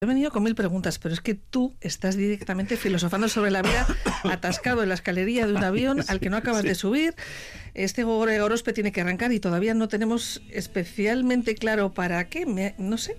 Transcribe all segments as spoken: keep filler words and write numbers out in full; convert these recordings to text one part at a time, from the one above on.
He venido con mil preguntas, pero es que tú estás directamente filosofando sobre la vida, atascado en la escalería de un avión al que no acabas sí. de subir. Este Gorospe tiene que arrancar y todavía no tenemos especialmente claro para qué. Me, no sé,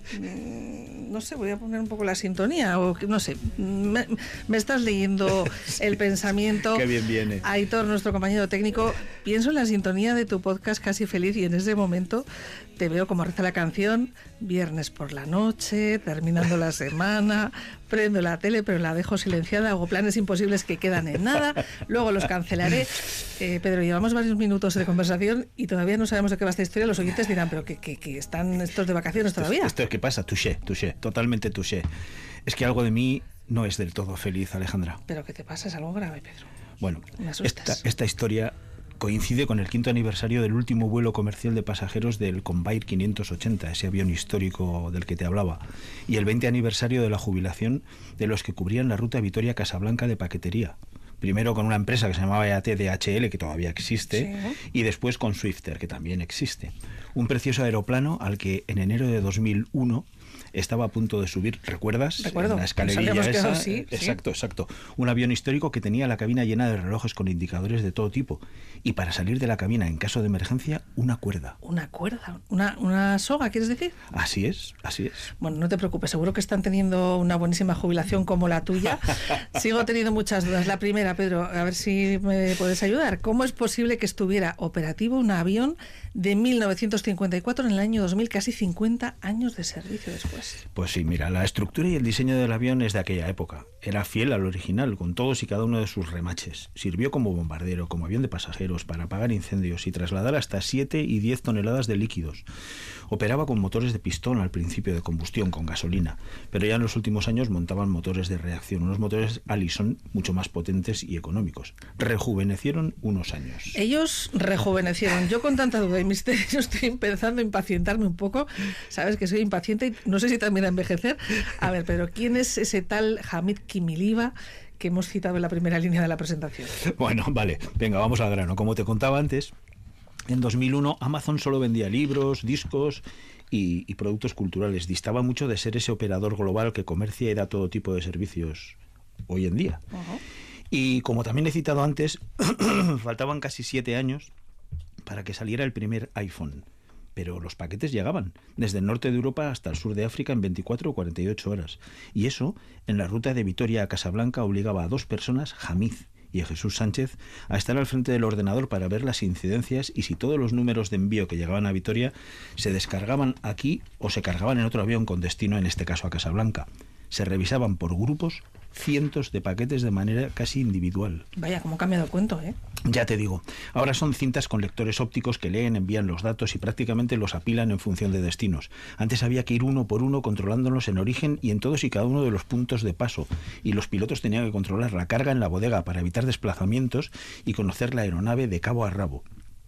no sé, voy a poner un poco la sintonía o no sé. Me, me estás leyendo el pensamiento. Qué bien viene. Aitor, nuestro compañero técnico, pienso en la sintonía de tu podcast Casi Feliz y en ese momento te veo como reza la canción, viernes por la noche, terminando la semana, prendo la tele pero la dejo silenciada, hago planes imposibles que quedan en nada, luego los cancelaré. Eh, Pedro, llevamos varios minutos de conversación y todavía no sabemos de qué va esta historia. Los oyentes dirán, pero que, que, que están estos de vacaciones todavía. Esto, esto ¿qué pasa? Touché, touché, totalmente touché. Es que algo de mí no es del todo feliz, Alejandra. ¿Pero qué te pasa? Es algo grave, Pedro. Bueno, me asustas. Esta, esta historia coincide con el quinto aniversario del último vuelo comercial de pasajeros del Convair quinientos ochenta, ese avión histórico del que te hablaba, y el veinte aniversario de la jubilación de los que cubrían la ruta Vitoria-Casablanca de paquetería. Primero con una empresa que se llamaba E A T D H L, que todavía existe, sí. y después con Swifter, que también existe. Un precioso aeroplano al que en enero de dos mil uno estaba a punto de subir, ¿recuerdas? Recuerdo. En la escalerilla esa. Quedado, sí, exacto, sí. exacto. Un avión histórico que tenía la cabina llena de relojes con indicadores de todo tipo. Y para salir de la cabina en caso de emergencia, una cuerda. ¿Una cuerda? ¿Una, una soga, quieres decir? Así es, así es. Bueno, no te preocupes, seguro que están teniendo una buenísima jubilación como la tuya. Sigo teniendo muchas dudas. La primera, Pedro, a ver si me puedes ayudar. ¿Cómo es posible que estuviera operativo un avión de mil novecientos cincuenta y cuatro en el año dos mil, casi cincuenta años de servicio después? Pues sí, mira, la estructura y el diseño del avión es de aquella época. Era fiel al original, con todos y cada uno de sus remaches. Sirvió como bombardero, como avión de pasajeros, para apagar incendios y trasladar hasta siete y diez toneladas de líquidos. Operaba con motores de pistón al principio de combustión, con gasolina, pero ya en los últimos años montaban motores de reacción, unos motores Allison mucho más potentes y económicos. Rejuvenecieron unos años. Ellos rejuvenecieron. Yo con tanta duda y misterio estoy empezando a impacientarme un poco. Sabes que soy impaciente y no sé si también a envejecer. A ver, pero ¿quién es ese tal Hamid Kimiliva que hemos citado en la primera línea de la presentación? Bueno, vale, venga, vamos al grano. Como te contaba antes, en dos mil uno Amazon solo vendía libros, discos y, y productos culturales. Distaba mucho de ser ese operador global que comercia y da todo tipo de servicios hoy en día. Uh-huh. Y como también he citado antes, faltaban casi siete años para que saliera el primer iPhone. Pero los paquetes llegaban desde el norte de Europa hasta el sur de África en veinticuatro o cuarenta y ocho horas. Y eso, en la ruta de Vitoria a Casablanca, obligaba a dos personas, Hamid y a Jesús Sánchez, a estar al frente del ordenador para ver las incidencias y si todos los números de envío que llegaban a Vitoria se descargaban aquí o se cargaban en otro avión con destino, en este caso a Casablanca. Se revisaban por grupos cientos de paquetes de manera casi individual. Vaya, cómo ha cambiado el cuento, ¿eh? Ya te digo, ahora son cintas con lectores ópticos que leen, envían los datos y prácticamente los apilan en función de destinos. Antes había que ir uno por uno controlándolos en origen y en todos y cada uno de los puntos de paso, y los pilotos tenían que controlar la carga en la bodega para evitar desplazamientos y conocer la aeronave de cabo a rabo.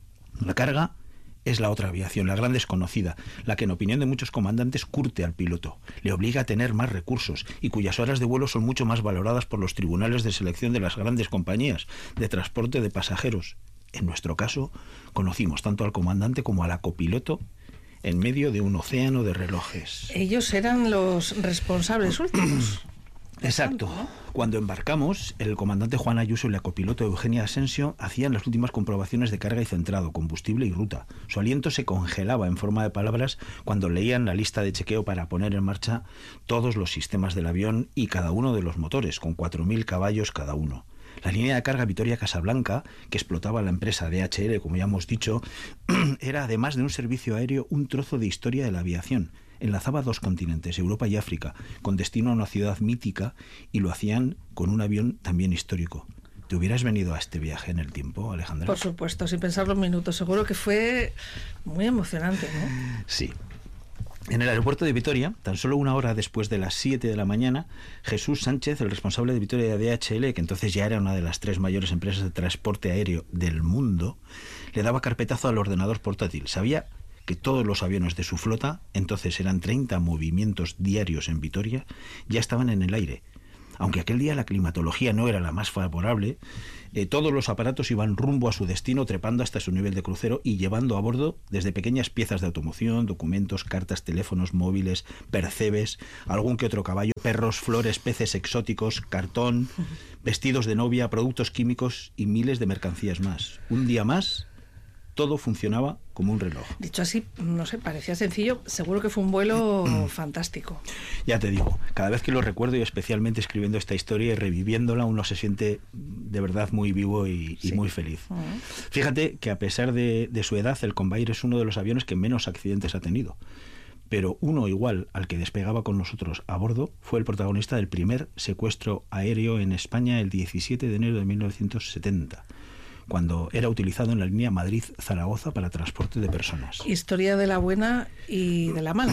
La carga es la otra aviación, la gran desconocida, la que en opinión de muchos comandantes curte al piloto, le obliga a tener más recursos y cuyas horas de vuelo son mucho más valoradas por los tribunales de selección de las grandes compañías de transporte de pasajeros. En nuestro caso, conocimos tanto al comandante como a la copiloto en medio de un océano de relojes. Ellos eran los responsables últimos. Exacto. Cuando embarcamos, el comandante Juan Ayuso y la copiloto Eugenia Asensio hacían las últimas comprobaciones de carga y centrado, combustible y ruta. Su aliento se congelaba en forma de palabras cuando leían la lista de chequeo para poner en marcha todos los sistemas del avión y cada uno de los motores, con cuatro mil caballos cada uno. La línea de carga Vitoria-Casablanca, que explotaba la empresa D H L, como ya hemos dicho, era además de un servicio aéreo un trozo de historia de la aviación. Enlazaba dos continentes, Europa y África, con destino a una ciudad mítica, y lo hacían con un avión también histórico. ¿Te hubieras venido a este viaje en el tiempo, Alejandra? Por supuesto, sin pensarlo un minuto. Seguro que fue muy emocionante, ¿no? Sí. En el aeropuerto de Vitoria, tan solo una hora después de las siete de la mañana, Jesús Sánchez, el responsable de Vitoria de D H L, que entonces ya era una de las tres mayores empresas de transporte aéreo del mundo, le daba carpetazo al ordenador portátil. Sabía que todos los aviones de su flota, entonces eran treinta movimientos diarios en Vitoria, ya estaban en el aire. Aunque aquel día la climatología no era la más favorable, eh, todos los aparatos iban rumbo a su destino, trepando hasta su nivel de crucero y llevando a bordo desde pequeñas piezas de automoción, documentos, cartas, teléfonos móviles, percebes, algún que otro caballo, perros, flores, peces exóticos, cartón, vestidos de novia, productos químicos y miles de mercancías más. Un día más, todo funcionaba como un reloj. Dicho así, no sé, parecía sencillo. Seguro que fue un vuelo fantástico. Ya te digo, cada vez que lo recuerdo y especialmente escribiendo esta historia y reviviéndola, uno se siente de verdad muy vivo y, y sí. muy feliz. Uh-huh. Fíjate que a pesar de, de su edad, el Convair es uno de los aviones que menos accidentes ha tenido. Pero uno igual al que despegaba con nosotros a bordo fue el protagonista del primer secuestro aéreo en España el diecisiete de enero de mil novecientos setenta. Cuando era utilizado en la línea Madrid-Zaragoza para transporte de personas. Historia de la buena y de la mala.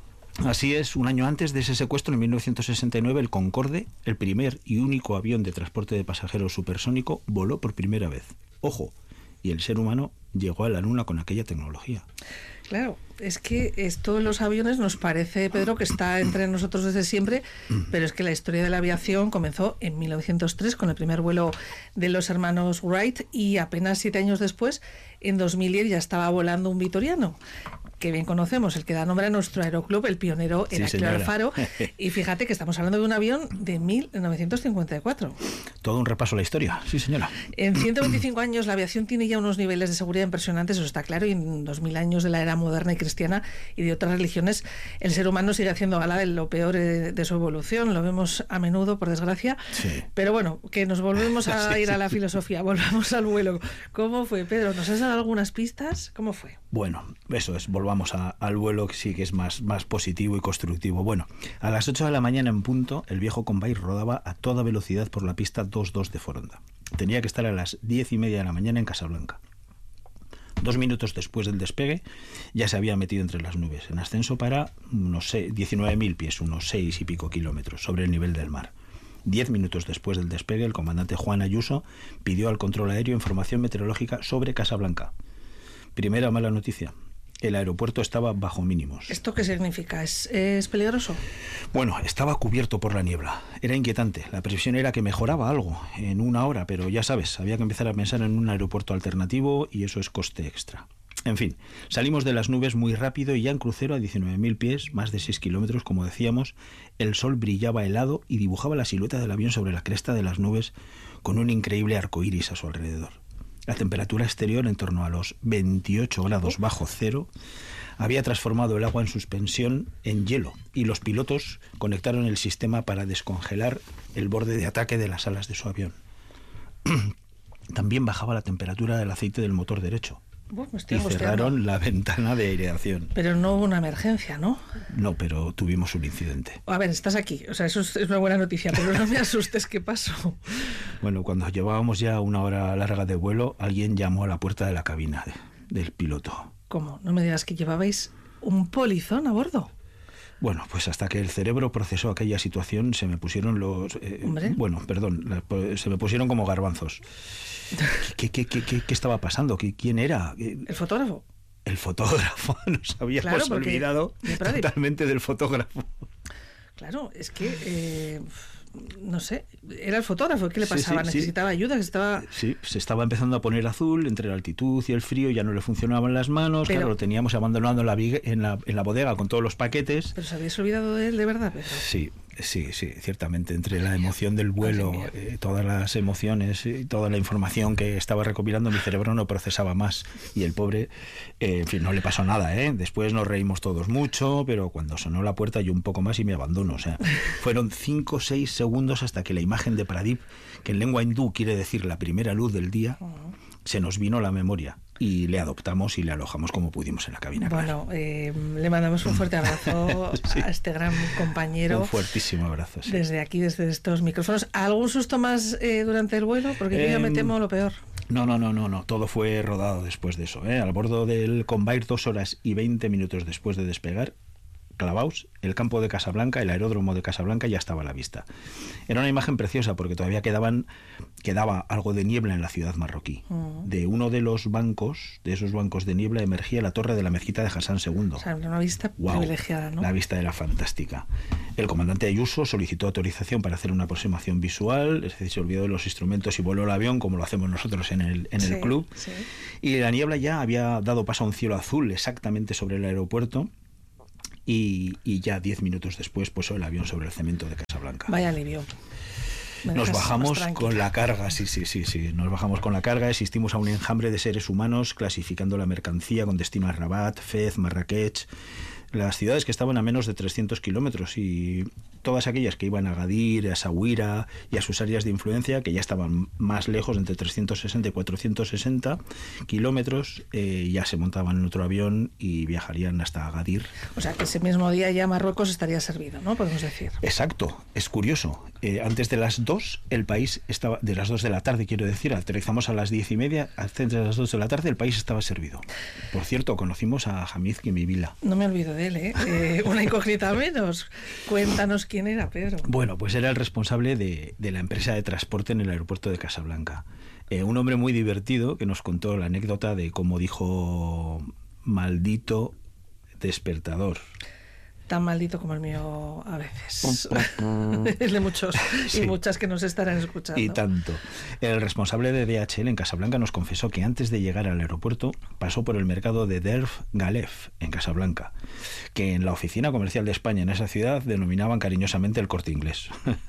Así es, un año antes de ese secuestro, en mil novecientos sesenta y nueve, el Concorde, el primer y único avión de transporte de pasajeros supersónico, voló por primera vez. Ojo, y el ser humano llegó a la Luna con aquella tecnología. Claro, es que esto de los aviones nos parece, Pedro, que está entre nosotros desde siempre, pero es que la historia de la aviación comenzó en mil novecientos tres con el primer vuelo de los hermanos Wright y apenas siete años después, en dos mil diez, ya estaba volando un vitoriano, que bien conocemos, el que da nombre a nuestro aeroclub, el pionero Heraclio sí, Alfaro. Y fíjate que estamos hablando de un avión de mil novecientos cincuenta y cuatro. Todo un repaso a la historia, sí señora. En ciento veinticinco años la aviación tiene ya unos niveles de seguridad impresionantes, eso está claro, y en dos mil años de la era moderna y cristiana y de otras religiones, el ser humano sigue haciendo gala de lo peor de su evolución, lo vemos a menudo, por desgracia. Sí. Pero bueno, que nos volvemos a sí, ir a la filosofía, volvamos al vuelo. ¿Cómo fue, Pedro? ¿Nos has dado algunas pistas? ¿Cómo fue? Bueno, eso es, volvamos a, al vuelo, que sí que es más, más positivo y constructivo. Bueno, a las ocho de la mañana en punto, el viejo Convair rodaba a toda velocidad por la pista dos dos de Foronda. Tenía que estar a las diez y media de la mañana en Casablanca. Dos minutos después del despegue, ya se había metido entre las nubes, en ascenso para unos diecinueve mil pies, unos seis y pico kilómetros, sobre el nivel del mar. Diez minutos después del despegue, el comandante Juan Ayuso pidió al control aéreo información meteorológica sobre Casablanca. Primera mala noticia, el aeropuerto estaba bajo mínimos. ¿Esto qué significa? ¿Es, es peligroso? Bueno, estaba cubierto por la niebla. Era inquietante. La previsión era que mejoraba algo en una hora, pero ya sabes, había que empezar a pensar en un aeropuerto alternativo y eso es coste extra. En fin, salimos de las nubes muy rápido y ya en crucero a diecinueve mil pies, más de seis kilómetros, como decíamos, el sol brillaba helado y dibujaba la silueta del avión sobre la cresta de las nubes con un increíble arco iris a su alrededor. La temperatura exterior, en torno a los veintiocho grados bajo cero, había transformado el agua en suspensión en hielo y los pilotos conectaron el sistema para descongelar el borde de ataque de las alas de su avión. También bajaba la temperatura del aceite del motor derecho. Uf, me estoy y cerraron la ventana de aireación. Pero no hubo una emergencia, ¿no? No, pero tuvimos un incidente. A ver, estás aquí, o sea, eso es una buena noticia, pero no me asustes, ¿qué pasó? Bueno, cuando llevábamos ya una hora larga de vuelo, alguien llamó a la puerta de la cabina de, del piloto. ¿Cómo? No me digas que llevabais un polizón a bordo. Bueno, pues hasta que el cerebro procesó aquella situación se me pusieron los... Eh, bueno, perdón, se me pusieron como garbanzos. ¿Qué, qué, qué, qué, qué estaba pasando? ¿Quién era? ¿El fotógrafo? El fotógrafo. Nos habíamos claro, olvidado totalmente del fotógrafo. Claro, es que... Eh... No sé, era el fotógrafo, ¿qué le pasaba? Sí, sí, ¿necesitaba sí. ayuda? Estaba... Sí, se estaba empezando a poner azul entre la altitud y el frío, ya no le funcionaban las manos, pero, claro, lo teníamos abandonado en la, en, la, en la bodega con todos los paquetes. ¿Pero se habíais olvidado de él de verdad, Pedro? Sí, sí, sí, ciertamente, entre la emoción del vuelo, eh, todas las emociones y toda la información que estaba recopilando, mi cerebro no procesaba más y el pobre, eh, en fin, no le pasó nada, ¿eh? Después nos reímos todos mucho, pero cuando sonó la puerta yo un poco más y me abandono, o sea, fueron cinco o seis segundos hasta que la imagen de Pradip, que en lengua hindú quiere decir la primera luz del día, se nos vino a la memoria y le adoptamos y le alojamos como pudimos en la cabina. Bueno, eh, le mandamos un fuerte abrazo sí. a este gran compañero. Un fuertísimo abrazo. Sí. Desde aquí, desde estos micrófonos. ¿Algún susto más eh, durante el vuelo? Porque yo eh, ya me temo lo peor. No, no, no, no, no. Todo fue rodado después de eso. ¿eh? Al bordo del Convair, dos horas y veinte minutos después de despegar, clavaos, el campo de Casablanca, el aeródromo de Casablanca ya estaba a la vista. Era una imagen preciosa porque todavía quedaban, quedaba algo de niebla en la ciudad marroquí. Uh-huh. De uno de los bancos, de esos bancos de niebla, emergía la torre de la mezquita de Hassan segundo. O sea, una vista wow, privilegiada, ¿no? La vista era fantástica. El comandante Ayuso solicitó autorización para hacer una aproximación visual, es decir, se olvidó de los instrumentos y voló el avión, como lo hacemos nosotros en el, en sí, el club. Sí. Y la niebla ya había dado paso a un cielo azul exactamente sobre el aeropuerto. Y, y ya diez minutos después posó el avión sobre el cemento de Casablanca. Vaya alivio. Me Nos bajamos con la carga, sí, sí, sí, sí. Nos bajamos con la carga, asistimos a un enjambre de seres humanos clasificando la mercancía con destino a Rabat, Fez, Marrakech, las ciudades que estaban a menos de trescientos kilómetros y todas aquellas que iban a Agadir, a Essaouira y a sus áreas de influencia, que ya estaban más lejos, entre trescientos sesenta y cuatrocientos sesenta kilómetros, eh, ya se montaban en otro avión y viajarían hasta Agadir. O sea que ese mismo día ya Marruecos estaría servido, ¿no? Podemos decir. Exacto, es curioso. Eh, antes de las dos, el país estaba, de las dos de la tarde, quiero decir, aterrizamos a las diez y media, antes de las dos de la tarde el país estaba servido. Por cierto, conocimos a Hamid Kemibila. No me olvido de él, ¿eh? eh una incógnita menos. Cuéntanos quién era, Pedro. Bueno, pues era el responsable de, de la empresa de transporte en el aeropuerto de Casablanca. Eh, un hombre muy divertido que nos contó la anécdota de cómo dijo maldito despertador. Tan maldito como el mío a veces. Es de muchos sí. y muchas que nos estarán escuchando. Y tanto. El responsable de D H L en Casablanca nos confesó que antes de llegar al aeropuerto pasó por el mercado de Derf Galef en Casablanca, que en la oficina comercial de España en esa ciudad denominaban cariñosamente el Corte Inglés.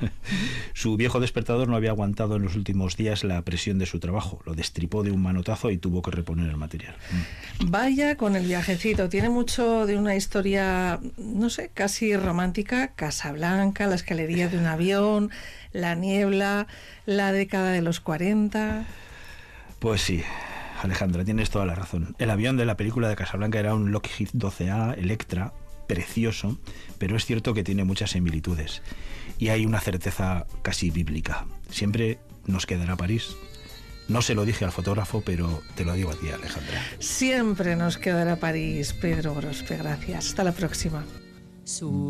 Su viejo despertador no había aguantado en los últimos días la presión de su trabajo. Lo destripó de un manotazo y tuvo que reponer el material. Vaya con el viajecito. Tiene mucho de una historia, no sé, casi romántica. Casablanca, la escalería de un avión, la niebla, la década de los cuarenta. Pues sí, Alejandra, tienes toda la razón. El avión de la película de Casablanca era un Lockheed doce A Electra, precioso, pero es cierto que tiene muchas similitudes. Y hay una certeza casi bíblica. Siempre nos quedará París. No se lo dije al fotógrafo, pero te lo digo a ti, Alejandra. Siempre nos quedará París, Pedro Grospe. Gracias. Hasta la próxima. Su